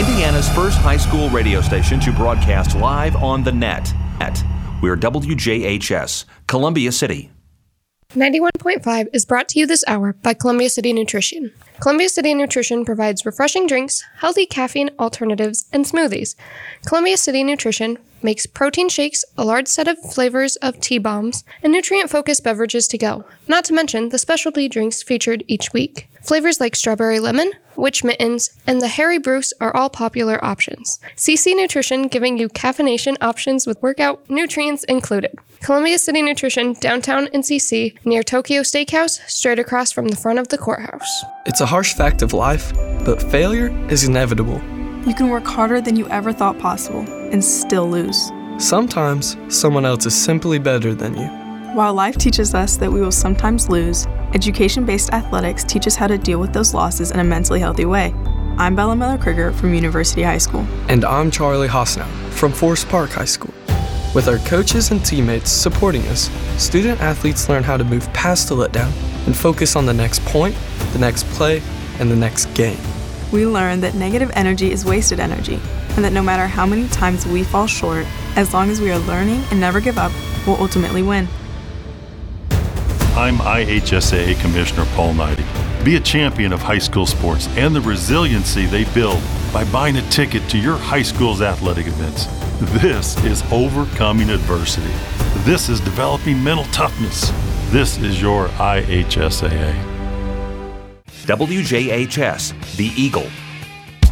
Indiana's first high school radio station to broadcast live on the net. We're WJHS, Columbia City. 91.5 is brought to you this hour by Columbia City Nutrition. Columbia City Nutrition provides refreshing drinks, healthy caffeine alternatives, and smoothies. Columbia City Nutrition makes protein shakes, a large set of flavors of tea bombs, and nutrient-focused beverages to go, not to mention the specialty drinks featured each week. Flavors like strawberry lemon, witch mittens, and the Harry Bruce are all popular options. CC Nutrition giving you caffeination options with workout nutrients included. Columbia City Nutrition, downtown in CC, near Tokyo Steakhouse, straight across from the front of the courthouse. It's a harsh fact of life, but failure is inevitable. You can work harder than you ever thought possible and still lose. Sometimes, someone else is simply better than you. While life teaches us that we will sometimes lose, education-based athletics teach us how to deal with those losses in a mentally healthy way. I'm Bella Miller-Krieger from University High School. And I'm Charlie Hosnow from Forest Park High School. With our coaches and teammates supporting us, student-athletes learn how to move past the letdown and focus on the next point, the next play, and the next game. We learn that negative energy is wasted energy, and that no matter how many times we fall short, as long as we are learning and never give up, we'll ultimately win. I'm IHSAA Commissioner Paul Knighty. Be a champion of high school sports and the resiliency they build by buying a ticket to your high school's athletic events. This is overcoming adversity. This is developing mental toughness. This is your IHSAA. WJHS, The Eagle,